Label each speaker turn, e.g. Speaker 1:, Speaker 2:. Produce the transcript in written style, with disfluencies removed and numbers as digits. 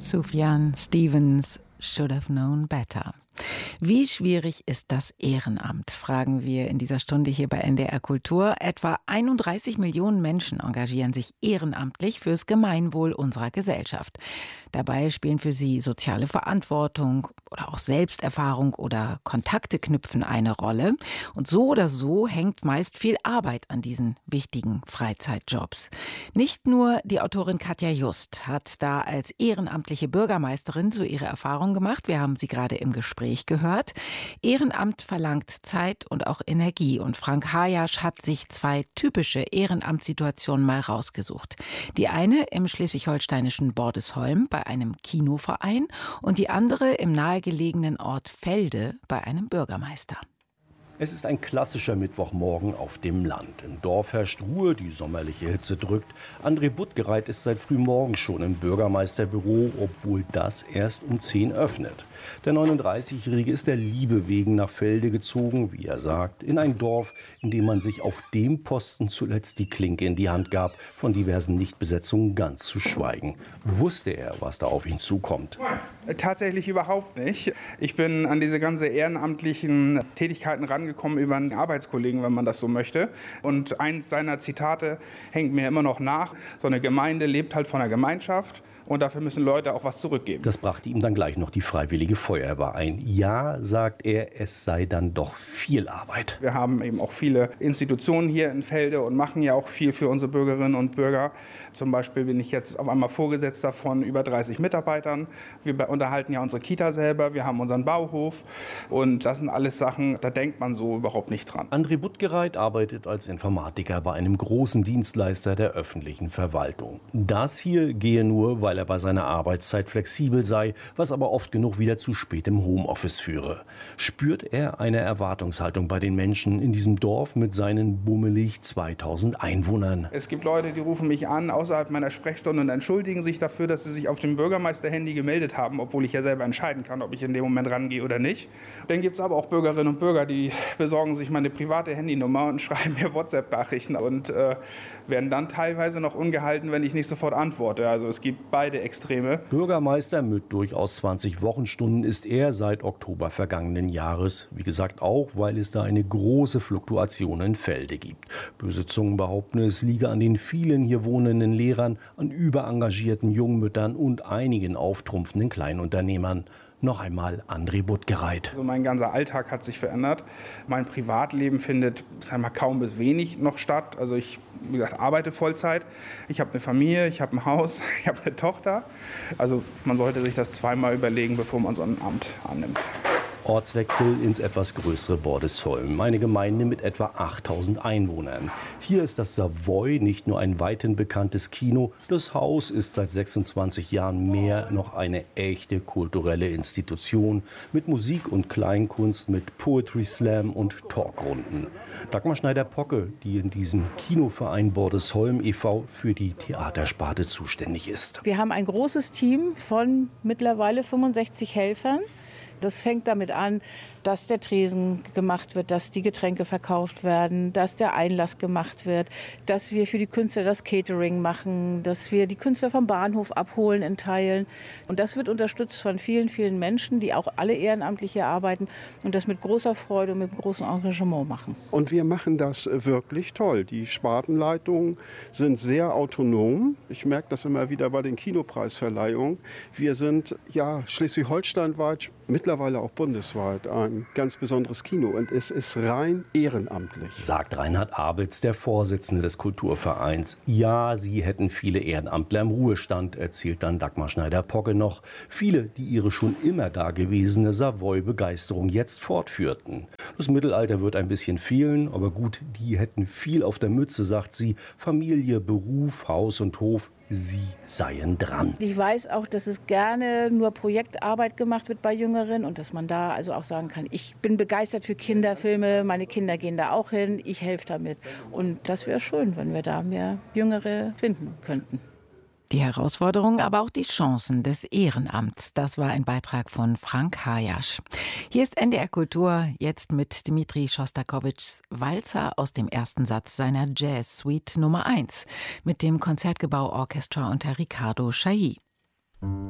Speaker 1: Sufjan Stevens, Should Have Known Better. Wie schwierig ist das Ehrenamt, fragen wir in dieser Stunde hier bei NDR Kultur. Etwa 31 Millionen Menschen engagieren sich ehrenamtlich fürs Gemeinwohl unserer Gesellschaft. Dabei spielen für sie soziale Verantwortung oder auch Selbsterfahrung oder Kontakte knüpfen eine Rolle. Und so oder so hängt meist viel Arbeit an diesen wichtigen Freizeitjobs. Nicht nur die Autorin Katja Just hat da als ehrenamtliche Bürgermeisterin so ihre Erfahrung gemacht. Wir haben sie gerade im Gespräch gehört. Ehrenamt verlangt Zeit und auch Energie. Und Frank Hayasch hat sich zwei typische Ehrenamtssituationen mal rausgesucht. Die eine im schleswig-holsteinischen Bordesholm bei einem Kinoverein und die andere im nahegelegenen Ort Felde bei einem Bürgermeister.
Speaker 2: Es ist ein klassischer Mittwochmorgen auf dem Land. Im Dorf herrscht Ruhe, die sommerliche Hitze drückt. André Buttgereit ist seit frühmorgens schon im Bürgermeisterbüro, obwohl das erst um 10 öffnet. Der 39-Jährige ist der Liebe wegen nach Felde gezogen, wie er sagt, in ein Dorf, in dem man sich auf dem Posten zuletzt die Klinke in die Hand gab, von diversen Nichtbesetzungen ganz zu schweigen. Wusste er, was da auf ihn zukommt?
Speaker 3: Tatsächlich überhaupt nicht. Ich bin an diese ganze ehrenamtlichen Tätigkeiten rangekommen über einen Arbeitskollegen, wenn man das so möchte. Und eins seiner Zitate hängt mir immer noch nach. So eine Gemeinde lebt halt von der Gemeinschaft. Und dafür müssen Leute auch was zurückgeben.
Speaker 2: Das brachte ihm dann gleich noch die Freiwillige Feuerwehr ein. Ja, sagt er, es sei dann doch viel Arbeit.
Speaker 3: Wir haben eben auch viele Institutionen hier in Felde und machen ja auch viel für unsere Bürgerinnen und Bürger. Zum Beispiel bin ich jetzt auf einmal Vorgesetzter von über 30 Mitarbeitern. Wir unterhalten ja unsere Kita selber, wir haben unseren Bauhof. Und das sind alles Sachen, da denkt man so überhaupt nicht dran.
Speaker 2: André Buttgereit arbeitet als Informatiker bei einem großen Dienstleister der öffentlichen Verwaltung. Das hier gehe nur, weil er bei seiner Arbeitszeit flexibel sei, was aber oft genug wieder zu spät im Homeoffice führe. Spürt er eine Erwartungshaltung bei den Menschen in diesem Dorf mit seinen bummelig 2000 Einwohnern?
Speaker 3: Es gibt Leute, die rufen mich an außerhalb meiner Sprechstunde und entschuldigen sich dafür, dass sie sich auf dem Bürgermeister-Handy gemeldet haben, obwohl ich ja selber entscheiden kann, ob ich in dem Moment rangehe oder nicht. Dann gibt es aber auch Bürgerinnen und Bürger, die besorgen sich meine private Handynummer und schreiben mir WhatsApp-Nachrichten und werden dann teilweise noch ungehalten, wenn ich nicht sofort antworte. Also es gibt beide Extreme.
Speaker 2: Bürgermeister mit durchaus 20 Wochenstunden ist er seit Oktober vergangenen Jahres. Wie gesagt auch, weil es da eine große Fluktuation in Felde gibt. Böse Zungen behaupten, es liege an den vielen hier wohnenden Lehrern, an überengagierten Jungmüttern und einigen auftrumpfenden Kleinunternehmern. Noch einmal André Buttgereit.
Speaker 3: Also mein ganzer Alltag hat sich verändert. Mein Privatleben findet kaum bis wenig noch statt. Also ich, wie gesagt, arbeite Vollzeit. Ich habe eine Familie, ich habe ein Haus, ich habe eine Tochter. Also man sollte sich das zweimal überlegen, bevor man so ein Amt annimmt.
Speaker 2: Ortswechsel ins etwas größere Bordesholm, eine Gemeinde mit etwa 8000 Einwohnern. Hier ist das Savoy nicht nur ein weithin bekanntes Kino, das Haus ist seit 26 Jahren mehr noch eine echte kulturelle Institution mit Musik und Kleinkunst, mit Poetry Slam und Talkrunden. Dagmar Schneider-Pocke, die in diesem Kinoverein Bordesholm e.V. für die Theatersparte zuständig ist.
Speaker 4: Wir haben ein großes Team von mittlerweile 65 Helfern. Das fängt damit an, dass der Tresen gemacht wird, dass die Getränke verkauft werden, dass der Einlass gemacht wird, dass wir für die Künstler das Catering machen, dass wir die Künstler vom Bahnhof abholen in Teilen. Und das wird unterstützt von vielen, vielen Menschen, die auch alle ehrenamtlich hier arbeiten und das mit großer Freude und mit großem Engagement machen.
Speaker 5: Und wir machen das wirklich toll. Die Spartenleitungen sind sehr autonom. Ich merke das immer wieder bei den Kinopreisverleihungen. Wir sind ja schleswig-holsteinweit, mittlerweile auch bundesweit, ein ganz besonderes Kino und es ist rein ehrenamtlich.
Speaker 2: Sagt Reinhard Abitz, der Vorsitzende des Kulturvereins. Ja, sie hätten viele Ehrenamtler im Ruhestand, erzählt dann Dagmar Schneider-Pocke noch. Viele, die ihre schon immer dagewesene Savoy-Begeisterung jetzt fortführten. Das Mittelalter wird ein bisschen fehlen, aber gut, die hätten viel auf der Mütze, sagt sie. Familie, Beruf, Haus und Hof, sie seien dran.
Speaker 4: Ich weiß auch, dass es gerne nur Projektarbeit gemacht wird bei Jüngeren und dass man da also auch sagen kann, ich bin begeistert für Kinderfilme, meine Kinder gehen da auch hin, ich helfe damit. Und das wäre schön, wenn wir da mehr Jüngere finden könnten.
Speaker 1: Die Herausforderungen, aber auch die Chancen des Ehrenamts. Das war ein Beitrag von Frank Hayasch. Hier ist NDR Kultur, jetzt mit Dmitri Schostakowitschs Walzer aus dem ersten Satz seiner Jazz-Suite Nummer 1 mit dem Konzertgebau Orchestra unter Ricardo Chailly.